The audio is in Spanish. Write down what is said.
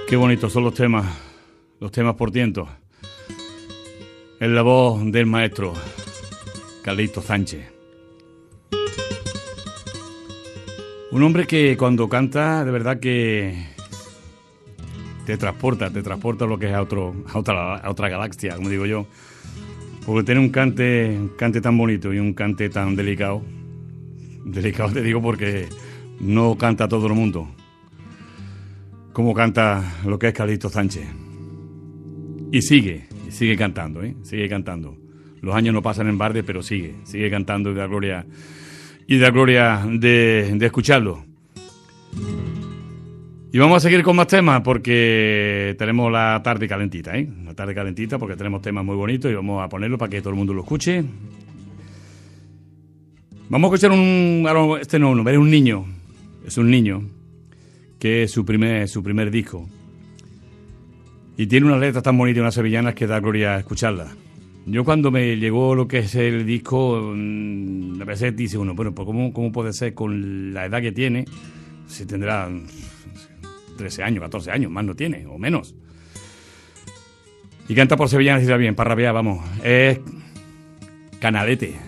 Qué bonitos son los temas por tientos. En la voz del maestro Carlitos Sánchez. Un hombre que cuando canta, de verdad que te transporta a lo que es a otra galaxia, como digo yo. Porque tiene un cante tan bonito y un cante tan delicado. Delicado te digo porque no canta todo el mundo como canta lo que es Carlitos Sánchez. Y sigue cantando, sigue cantando. Los años no pasan en balde, pero sigue cantando y da gloria de escucharlo. Y vamos a seguir con más temas porque tenemos la tarde calentita, la tarde calentita porque tenemos temas muy bonitos y vamos a ponerlo para que todo el mundo lo escuche. Vamos a escuchar es un niño que es su primer disco y tiene unas letras tan bonitas y unas sevillanas que da gloria a escucharlas. Yo cuando me llegó lo que es el disco, a veces dice uno, bueno, pues ¿cómo puede ser con la edad que tiene? Si tendrá 13 años, 14 años, más no tiene, o menos. Y canta por sevillanas y está bien, para rapear, vamos. Es Canalete.